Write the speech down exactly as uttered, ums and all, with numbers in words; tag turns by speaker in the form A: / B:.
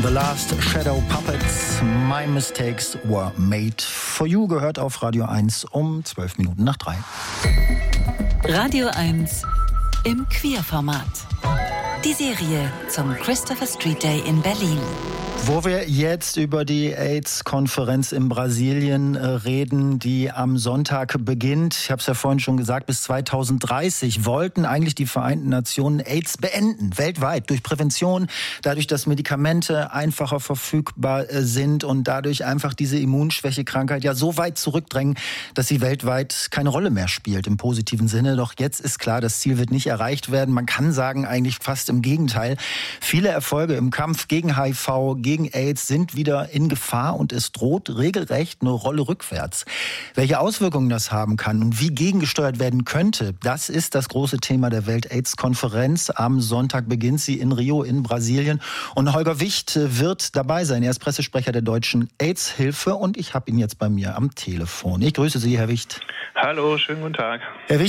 A: The Last Shadow Puppets, My Mistakes Were Made for You, gehört auf Radio eins um zwölf Minuten nach drei.
B: Radio eins im Queerformat. Die Serie zum Christopher Street Day in Berlin.
A: Wo wir jetzt über die AIDS-Konferenz in Brasilien äh, reden, die am Sonntag beginnt. Ich habe es ja vorhin schon gesagt, bis zweitausenddreißig wollten eigentlich die Vereinten Nationen AIDS beenden, weltweit, durch Prävention, dadurch, dass Medikamente einfacher verfügbar äh, sind und dadurch einfach diese Immunschwächekrankheit ja so weit zurückdrängen, dass sie weltweit keine Rolle mehr spielt, im positiven Sinne. Doch jetzt ist klar, das Ziel wird nicht erreicht werden. Man kann sagen, eigentlich fast im Gegenteil. Viele Erfolge im Kampf gegen H I V, gegen AIDS sind wieder in Gefahr und es droht regelrecht eine Rolle rückwärts. Welche Auswirkungen das haben kann und wie gegengesteuert werden könnte, das ist das große Thema der Welt-AIDS-Konferenz. Am Sonntag beginnt sie in Rio in Brasilien und Holger Wicht wird dabei sein. Er ist Pressesprecher der Deutschen AIDS-Hilfe und ich habe ihn jetzt bei mir am Telefon. Ich grüße Sie, Herr Wicht.
C: Hallo, schönen guten Tag.
A: Herr Wicht,